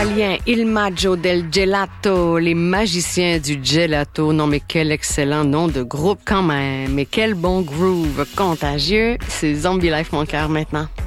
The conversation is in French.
Italien, Il Maggio del Gelato, les magiciens du gelato. Non, mais quel excellent nom de groupe quand même. Mais quel bon groove contagieux. C'est Zombie Life, mon cœur, maintenant.